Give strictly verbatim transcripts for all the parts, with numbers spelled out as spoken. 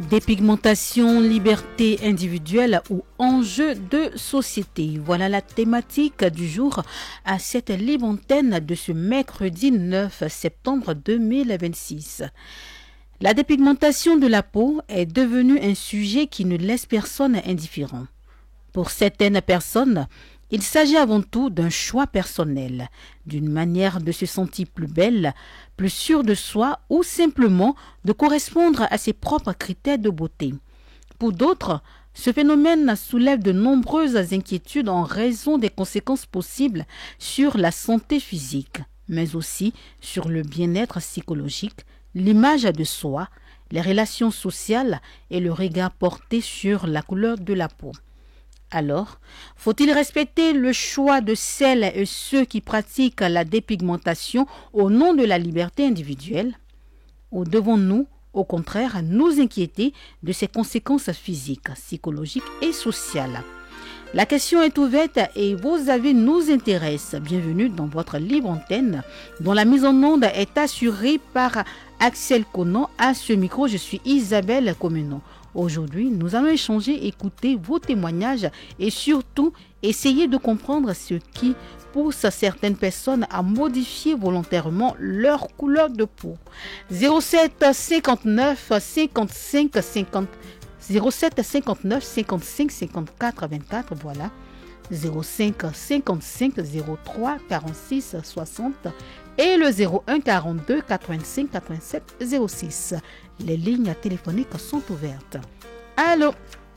Dépigmentation, liberté individuelle ou enjeu de société. Voilà la thématique du jour à cette libre antenne de ce mercredi neuf septembre deux mille vingt-six. La dépigmentation de la peau est devenue un sujet qui ne laisse personne indifférent. Pour certaines personnes, il s'agit avant tout d'un choix personnel, d'une manière de se sentir plus belle, plus sûre de soi ou simplement de correspondre à ses propres critères de beauté. Pour d'autres, ce phénomène soulève de nombreuses inquiétudes en raison des conséquences possibles sur la santé physique, mais aussi sur le bien-être psychologique, l'image de soi, les relations sociales et le regard porté sur la couleur de la peau. Alors, faut-il respecter le choix de celles et ceux qui pratiquent la dépigmentation au nom de la liberté individuelle? Ou devons-nous, au contraire, nous inquiéter de ses conséquences physiques, psychologiques et sociales? La question est ouverte et vos avis nous intéressent. Bienvenue dans votre libre antenne, dont la mise en onde est assurée par Axel Conan. À ce micro, je suis Isabelle Comenon. Aujourd'hui, nous allons échanger, écouter vos témoignages et surtout essayer de comprendre ce qui pousse certaines personnes à modifier volontairement leur couleur de peau. zéro sept cinquante-neuf cinquante-cinq cinquante zéro sept cinquante-neuf cinquante-cinq cinquante-quatre vingt-quatre, voilà. zéro cinq cinquante-cinq zéro trois quarante-six soixante et le zéro un quarante-deux quatre-vingt-cinq quatre-vingt-sept zéro six. Les lignes téléphoniques sont ouvertes. Allô?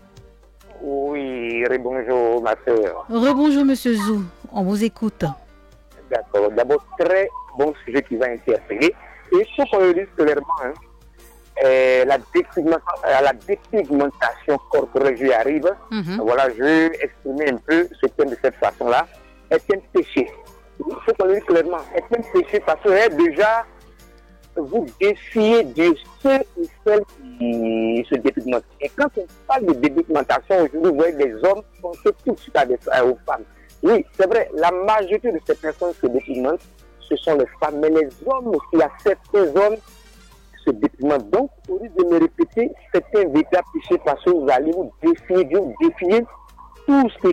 Oui, rebonjour ma soeur. Rebonjour monsieur Zou, on vous écoute. D'accord, d'abord très bon sujet qui va interpeller. Et il faut qu'on le dise clairement, hein, euh, la, dépigmentation, la dépigmentation corporelle, j'y arrive. Mm-hmm. Voilà, je vais exprimer un peu ce thème de cette façon-là. Est un péché. Il faut qu'on le dise clairement. Est un péché parce que hein, déjà, vous défiez de ceux et celles qui se dépigmentent. Et quand on parle de dépigmentation, aujourd'hui, vous voyez des hommes penser tout de suite à des, euh, aux femmes. Oui, c'est vrai, la majorité de ces personnes se dépigmentent, ce sont les femmes. Mais les hommes aussi, il y a certains hommes qui se dépigmentent. Donc, au lieu de me répéter, c'est un véritable péché parce que vous allez vous défier, vous défier tout ce qui